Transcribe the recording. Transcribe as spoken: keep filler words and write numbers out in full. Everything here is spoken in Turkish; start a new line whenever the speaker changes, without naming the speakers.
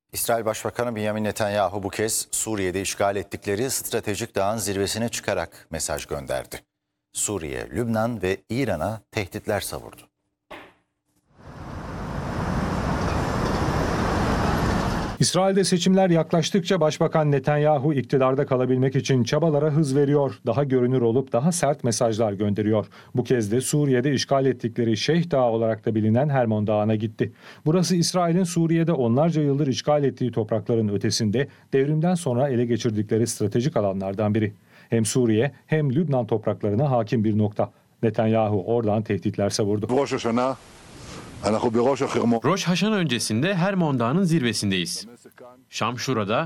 İsrail Başbakanı Benjamin Netanyahu bu kez Suriye'de işgal ettikleri stratejik dağın zirvesine çıkarak mesaj gönderdi. Suriye, Lübnan ve İran'a tehditler savurdu.
İsrail'de seçimler yaklaştıkça Başbakan Netanyahu iktidarda kalabilmek için çabalara hız veriyor. Daha görünür olup daha sert mesajlar gönderiyor. Bu kez de Suriye'de işgal ettikleri Şeyh Dağı olarak da bilinen Hermon Dağı'na gitti. Burası İsrail'in Suriye'de onlarca yıldır işgal ettiği toprakların ötesinde devrimden sonra ele geçirdikleri stratejik alanlardan biri. Hem Suriye hem Lübnan topraklarına hakim bir nokta. Netanyahu oradan tehditler savurdu.
Rosh Haşana öncesinde Hermon Dağı'nın zirvesindeyiz. Şam şurada,